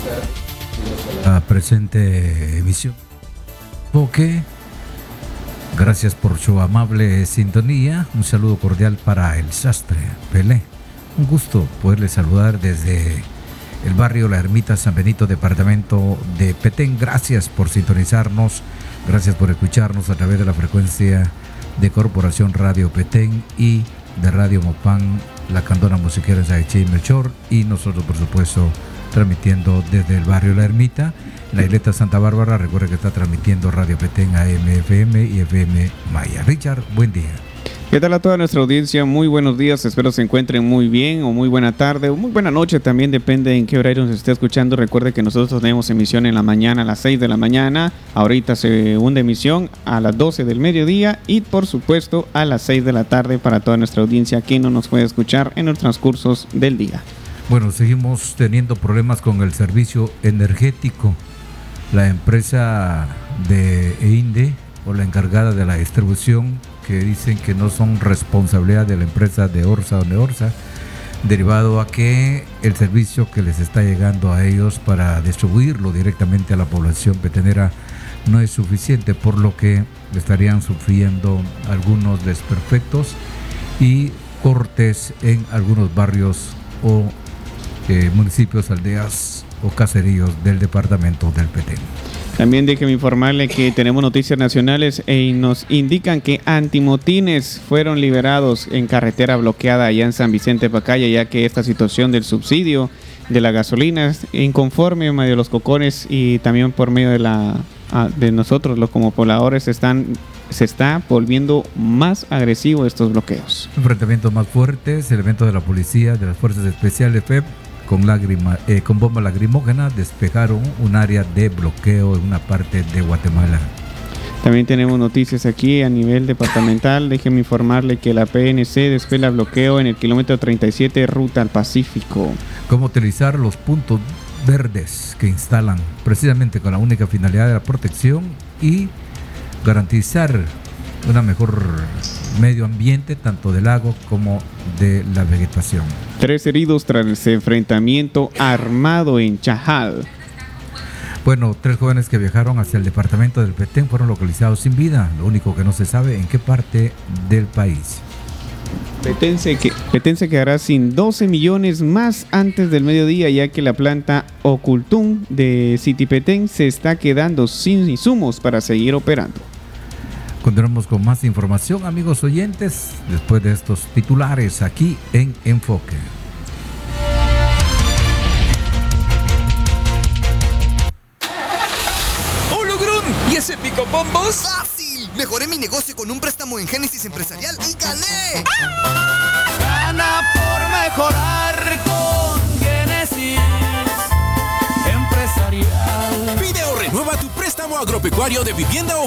La presente emisión. Enfoque. Gracias por su amable sintonía. Un saludo cordial para el sastre Pelé. Un gusto poderle saludar desde el barrio La Ermita, San Benito, departamento de Petén. Gracias por sintonizarnos. Gracias por escucharnos a través de la frecuencia de Corporación Radio Petén y de Radio Mopán, la Candona Musiquera Saechi Melchor, y nosotros, por supuesto, transmitiendo desde el barrio La Ermita, la isleta Santa Bárbara. Recuerda que está transmitiendo Radio Petén AM, FM y FM Maya. Richard, buen día. ¿Qué tal a toda nuestra audiencia? Muy buenos días, espero se encuentren muy bien, o muy buena tarde, o muy buena noche también, depende en qué horario nos esté escuchando. Recuerde que nosotros tenemos emisión en la mañana a las 6 de la mañana, ahorita segunda emisión a las 12 del mediodía y por supuesto a las 6 de la tarde para toda nuestra audiencia que no nos puede escuchar en los transcursos del día. Bueno, seguimos teniendo problemas con el servicio energético. La empresa de EINDE, o la encargada de la distribución, que dicen que no son responsabilidad de la empresa de Orsa o Neorsa, derivado a que el servicio que les está llegando a ellos para distribuirlo directamente a la población petenera no es suficiente, por lo que estarían sufriendo algunos desperfectos y cortes en algunos barrios o municipios, aldeas o caseríos del departamento del Petén. También déjeme informarle que tenemos noticias nacionales y nos indican que antimotines fueron liberados en carretera bloqueada allá en San Vicente Pacaya, ya que esta situación del subsidio de la gasolina es inconforme medio de los cocones y también por medio de nosotros los como pobladores se está volviendo más agresivo estos bloqueos. Enfrentamientos más fuertes, elementos de la policía, de las fuerzas especiales FEP, con bomba lacrimógena despejaron un área de bloqueo en una parte de Guatemala. También tenemos noticias aquí a nivel departamental. Déjeme informarle que la PNC despela bloqueo en el kilómetro 37 ruta al Pacífico. ¿Cómo utilizar los puntos verdes que instalan precisamente con la única finalidad de la protección y garantizar una mejor medio ambiente tanto del lago como de la vegetación? 3 heridos tras el enfrentamiento armado en Chajal. Bueno, 3 jóvenes que viajaron hacia el departamento del Petén fueron localizados sin vida. Lo único que no se sabe en qué parte del país. Petén se quedará sin 12 millones más antes del mediodía, ya que la planta Ocultum de City Petén se está quedando sin insumos para seguir operando. Continuamos con más información, amigos oyentes, después de estos titulares aquí en Enfoque. ¡Hola, Grun! ¿Y ese picobombos? ¡Fácil! Mejoré mi negocio con un préstamo en Génesis Empresarial y gané. Gana por mejorar con Génesis Empresarial. Pide o renueva tu préstamo agropecuario de vivienda o